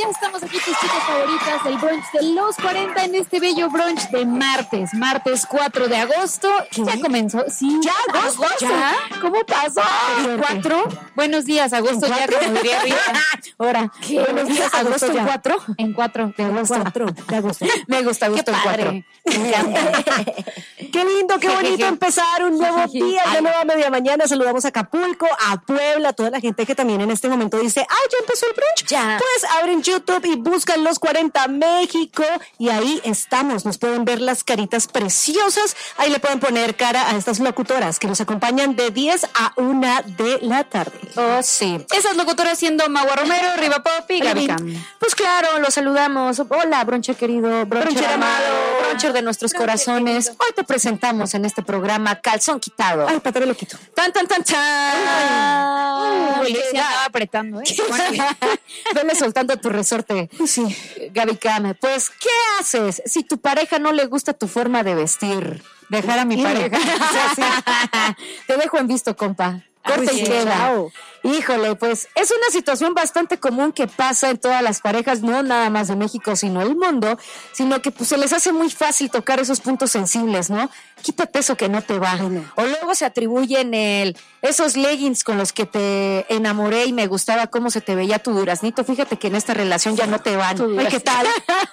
ya estamos aquí, tus chicas favoritas del brunch de los 40 en este bello brunch de martes 4 de agosto. ¿Qué? Ya comenzó, sí. ¿Ya agosto? ¿Ya? ¿Cómo pasó? ¿4? Buenos días, agosto ya, como diría Rita. Ahora, buenos días, agosto en 4. En 4 de agosto. 4 de agosto. Me gusta agosto en 4. Me encanta. Qué lindo, qué bonito empezar un nuevo día, de nueva media mañana. Saludamos a Acapulco, a Puebla, a toda la gente que también en este momento dice, ya empezó el brunch. Ya. Pues abren YouTube y buscan Los 40 México y ahí estamos. Nos pueden ver las caritas preciosas. Ahí le pueden poner cara a estas locutoras que nos acompañan de 10 a 1 de la tarde. Oh, sí. Esas locutoras siendo Magua Romero, Riva Pop y Gaby Cam. Pues claro, los saludamos. Hola, broncher querido, broncher amado, broncher de nuestros corazones. Hoy te presentamos en este programa Calzón Quitado. Ay, pátame lo quito. Tan, tan, tan, tan. Uy, se andaba apretando, ¿eh? Vele soltando tu resorte. Sí. Gaby Cam, pues, ¿qué haces si tu pareja no le gusta tu forma de vestir? Dejar a mi pareja. Te dejo en visto, compa. Corta y queda. Chao. Híjole, pues es una situación bastante común que pasa en todas las parejas, no nada más de México, sino el mundo, sino que pues se les hace muy fácil tocar esos puntos sensibles, ¿no? Quítate eso que no te va. O luego se atribuyen esos leggings con los que te enamoré y me gustaba cómo se te veía tu duraznito. Fíjate que en esta relación ya no te van. Ay, ¿qué tal?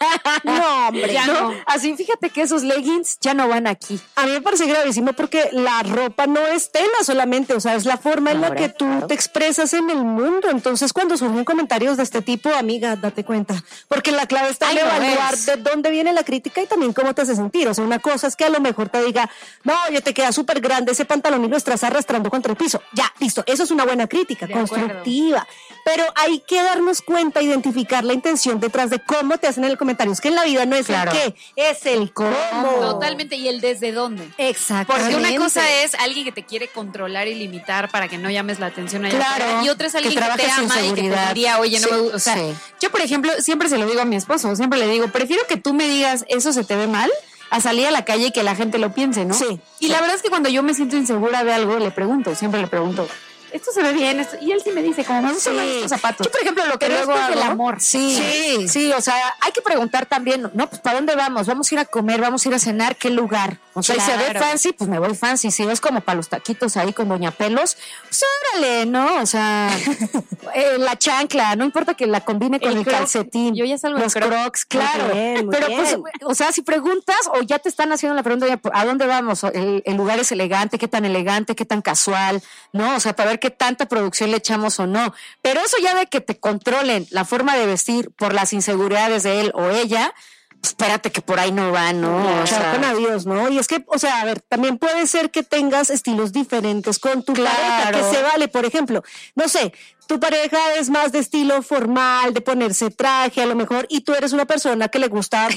No, hombre, ya no. Así, fíjate que esos leggings ya no van aquí. A mí me parece gravísimo porque la ropa no es tela solamente, o sea, es la forma en la que tú te expresas en el mundo. Entonces, cuando surgen comentarios de este tipo, amiga, date cuenta. Porque la clave está en evaluar de dónde viene la crítica y también cómo te hace sentir. O sea, una cosa es que a lo mejor te diga, no, oye, te queda súper grande ese pantalón y lo estás arrastrando contra el piso. Ya, listo. Eso es una buena crítica, constructiva. Pero hay que darnos cuenta, identificar la intención detrás de cómo te hacen el comentario. Es que en la vida no es el qué, es el cómo. Totalmente. Y el desde dónde. Exactamente. Porque una cosa es alguien que te quiere controlar y limitar para que no llames la atención allá afuera, y otra es alguien que te ama y que te diría, oye, no me gusta. O sea, yo, por ejemplo, siempre se lo digo a mi esposo, siempre le digo, prefiero que tú me digas, eso se te ve mal, a salir a la calle y que la gente lo piense, ¿no? Sí. Y la verdad es que cuando yo me siento insegura de algo, siempre le pregunto, esto se ve bien, y él sí me dice, como me gustan estos zapatos. Yo, por ejemplo, lo que pero luego hago, del amor. Sí, o sea, hay que preguntar también, no, pues, ¿para dónde vamos? Vamos a ir a comer, vamos a ir a cenar, ¿qué lugar? O sea, claro. Si se ve fancy, pues me voy fancy. Si ves como para los taquitos ahí con Doña Pelos, pues órale, ¿no? O sea, la chancla, no importa que la combine con el calcetín. Yo ya salgo los crocs, claro. Muy bien. Pues, o sea, si preguntas o ya te están haciendo la pregunta, ¿a dónde vamos? El lugar es elegante, qué tan casual, ¿no? O sea, para ver qué tanta producción le echamos o no. Pero eso ya de que te controlen la forma de vestir por las inseguridades de él o ella, espérate que por ahí no va, ¿no? O sea, con adiós, ¿no? Y es que, o sea, a ver, también puede ser que tengas estilos diferentes con tu pareja, que se vale, por ejemplo, no sé, tu pareja es más de estilo formal, de ponerse traje a lo mejor, y tú eres una persona que le gusta